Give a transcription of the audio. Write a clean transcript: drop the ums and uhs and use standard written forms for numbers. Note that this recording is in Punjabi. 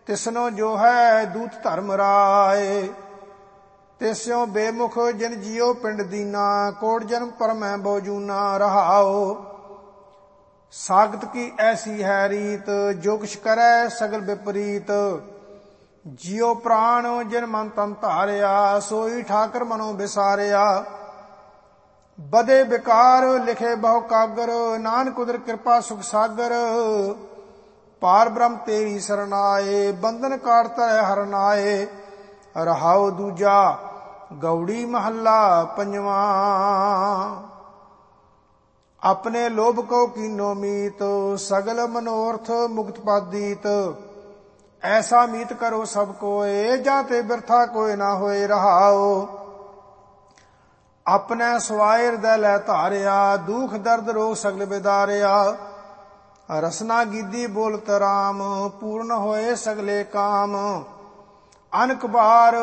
ਤਿਸਨੋ ਜੋ ਹੈ ਦੂਤ ਧਰਮ ਰਾਏ। ਤਿਸਿਓ ਬੇਮੁਖ ਜਿਨ ਜੀਓ ਪਿੰਡ ਦੀਨਾ, ਕੋਟ ਜਨਮ ਪਰਮੈ ਬਹੁ ਜੂਨਾ ਰਹਾਓ। ਸਾਗਤ ਕੀ ਐਸੀ ਹੈ ਰੀਤ, ਜੋ ਕਿਛ ਕਰੈ ਸਗਲ ਵਿਪਰੀਤ। ਜਿਉ ਪ੍ਰਾਣ ਜਿਨ ਮਨ ਤਨ ਧਾਰਿਆ, ਸੋਈ ਠਾਕਰ ਮਨੋ ਵਿਸਾਰਿਆ। ਬਦੇ ਵਿਕਾਰ ਲਿਖੇ ਬਹੁ ਕਾਗਰ, ਨਾਨਕ ਉਦਰ ਕਿਰਪਾ ਸੁਖ ਸਾਗਰ। ਪਾਰ ਬ੍ਰਹਮ ਤੇਰੀ ਸਰਨਾਏ, ਬੰਧਨ ਕਾਟ ਧਰੈ ਹਰਿ ਨਾਏ। ਰਹਾਉ ਦੂਜਾ ਗਉੜੀ ਮਹੱਲਾ ਪੰਜਵਾਂ। ਆਪਣੇ ਲੋਭ ਕੋ ਕੀਨੋ ਮੀਤ, ਸਗਲ ਮਨੋਰਥ ਮੁਕਤ ਪਾਦੀਤ। ਐਸਾ ਮੀਤ ਕਰੋ ਸਭ ਕੋਏ, ਜਾਂ ਤੇ ਬਿਰਥਾ ਕੋਇ ਨਾ ਹੋਏ ਰਹਾਓ। ਆਪਣੇ ਸਵਾਏ ਹਿਰਦੈ ਲੈ ਧਾਰਿਆ, ਦੁਖ ਦਰਦ ਰੋਗ ਸਗਲ ਵਿਦਾਰਿਆ। ਰਸਨਾ ਗੀਦੀ ਬੋਲਤ ਰਾਮ, ਪੂਰਨ ਹੋਏ ਸਗਲੇ ਕਾਮ। ਅਨਕ ਬਾਰ